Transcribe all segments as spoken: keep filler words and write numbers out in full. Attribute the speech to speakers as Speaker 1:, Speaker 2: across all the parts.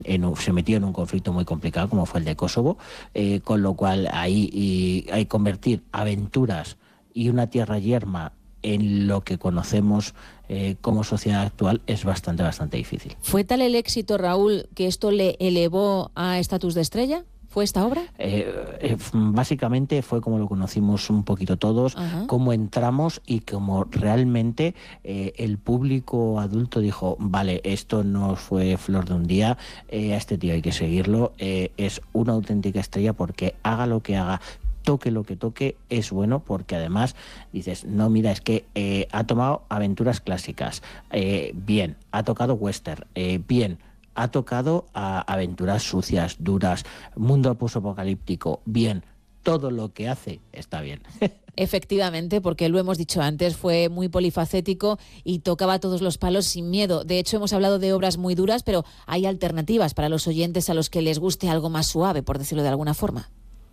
Speaker 1: En un, se metió en un conflicto muy complicado como fue el de Kosovo, eh, con lo cual ahí y, hay convertir aventuras y una tierra yerma en lo que conocemos eh, como sociedad actual es bastante, bastante difícil.
Speaker 2: ¿Fue tal el éxito, Raúl, que esto le elevó a estatus de estrella? ¿Fue esta obra?
Speaker 1: Eh, eh, básicamente fue como lo conocimos un poquito todos,
Speaker 2: Ajá.
Speaker 1: cómo entramos y cómo realmente eh, el público adulto dijo, vale, esto no fue flor de un día, eh, a este tío hay que seguirlo, eh, es una auténtica estrella porque haga lo que haga, toque lo que toque, es bueno porque además dices, no, mira, es que eh, ha tomado aventuras clásicas, eh, bien, ha tocado western, eh, bien, ha tocado a aventuras sucias, duras, mundo posapocalíptico, bien, todo lo que hace está bien.
Speaker 2: Efectivamente, porque lo hemos dicho antes, fue muy polifacético y tocaba todos los palos sin miedo. De hecho, hemos hablado de obras muy duras, pero hay alternativas para los oyentes a los que les guste algo más suave, por decirlo de alguna forma.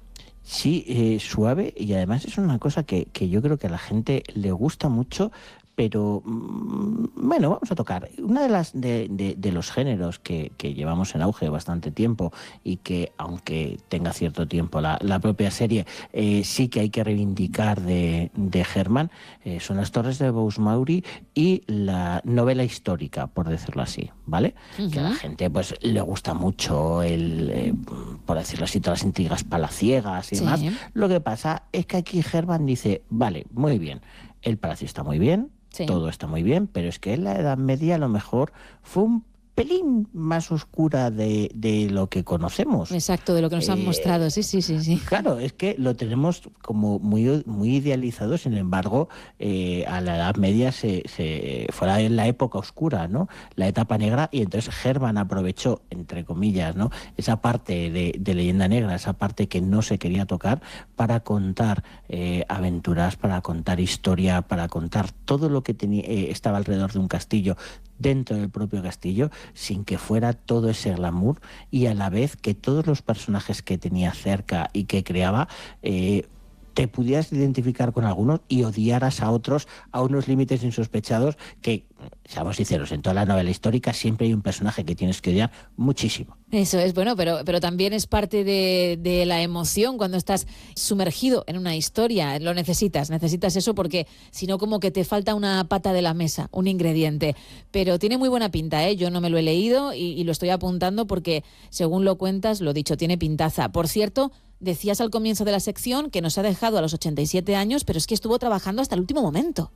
Speaker 1: Sí, eh, suave, y además es una cosa que, que yo creo que a la gente le gusta mucho, pero mmm, bueno, vamos a tocar una de las de, de, de los géneros que, que llevamos en auge bastante tiempo y que, aunque tenga cierto tiempo la, la propia serie, eh, sí que hay que reivindicar de, de Herman, eh, son las Torres de Bous-Maury y la novela histórica, por decirlo así, ¿vale? Uh-huh. Que a la gente pues le gusta mucho el, eh, por decirlo así, todas las intrigas palaciegas y sí. demás. Lo que pasa es que aquí Herman dice, vale, muy bien, el palacio está muy bien, sí. todo está muy bien, pero es que en la Edad Media a lo mejor fue un pelín más oscura de, de lo que conocemos.
Speaker 2: Exacto, de lo que nos eh, han mostrado, sí, sí, sí, sí.
Speaker 1: Claro, es que lo tenemos como muy, muy idealizado, sin embargo, eh, a la Edad Media se, se fue en la época oscura, ¿no? La etapa negra, y entonces Herman aprovechó, entre comillas, ¿no? esa parte de, de leyenda negra, esa parte que no se quería tocar, para contar eh, aventuras, para contar historia, para contar todo lo que tenía, eh, estaba alrededor de un castillo, dentro del propio castillo, sin que fuera todo ese glamour, y a la vez que todos los personajes que tenía cerca y que creaba eh, te pudieras identificar con algunos y odiaras a otros a unos límites insospechados que, seamos sinceros, en toda la novela histórica siempre hay un personaje que tienes que odiar muchísimo.
Speaker 2: Eso es bueno, pero, pero también es parte de, de la emoción cuando estás sumergido en una historia. Lo necesitas, necesitas eso porque si no como que te falta una pata de la mesa, un ingrediente. Pero tiene muy buena pinta, ¿eh? Yo no me lo he leído y, y lo estoy apuntando porque, según lo cuentas, lo dicho, tiene pintaza. Por cierto, decías al comienzo de la sección que nos ha dejado a los ochenta y siete años, pero es que estuvo trabajando hasta el último momento.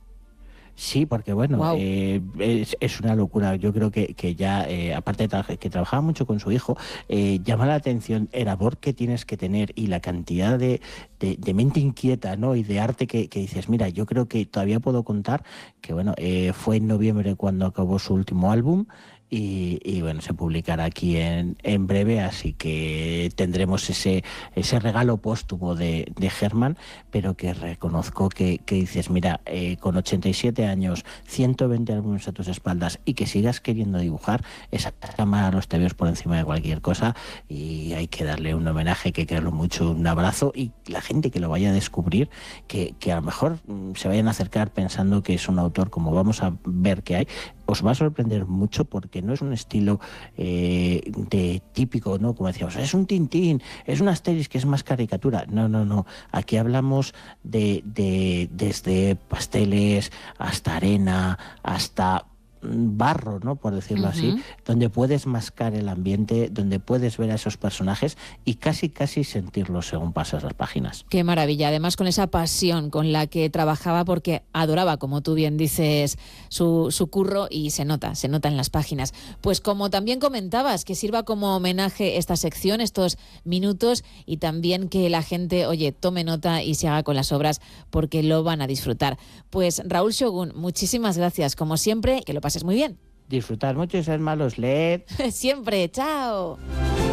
Speaker 1: Sí, porque bueno, wow. eh, es, es una locura. Yo creo que, que ya, eh, aparte de tra- que trabajaba mucho con su hijo, eh, llama la atención el amor que tienes que tener y la cantidad de, de, de mente inquieta, ¿no? Y de arte que, que dices, mira, yo creo que todavía puedo contar que bueno, eh, fue en noviembre cuando acabó su último álbum. Y, y bueno, se publicará aquí en, en breve, así que tendremos ese, ese regalo póstumo de, de Herman, pero que reconozco que, que dices, mira, eh, con ochenta y siete años, ciento veinte álbumes a tus espaldas y que sigas queriendo dibujar, esa cámara a los tebeos por encima de cualquier cosa, y hay que darle un homenaje, hay que quererlo mucho, un abrazo, y la gente que lo vaya a descubrir, que, que a lo mejor mm, se vayan a acercar pensando que es un autor como vamos a ver que hay, os va a sorprender mucho porque no es un estilo eh, de típico, ¿no? Como decíamos, es un Tintín, es un Asterix que es más caricatura. No, no, no. Aquí hablamos de, de desde pasteles hasta arena, hasta barro, ¿no? Por decirlo uh-huh. así, donde puedes mascar el ambiente, donde puedes ver a esos personajes y casi, casi sentirlos según pasas las páginas.
Speaker 2: Qué maravilla, además con esa pasión con la que trabajaba, porque adoraba, como tú bien dices, su, su curro, y se nota, se nota en las páginas. Pues como también comentabas, que sirva como homenaje esta sección, estos minutos, y también que la gente, oye, tome nota y se haga con las obras, porque lo van a disfrutar. Pues Raúl Shogun, muchísimas gracias, como siempre, que lo pases muy bien.
Speaker 1: Disfrutar mucho y ser malos, leed.
Speaker 2: Siempre, chao.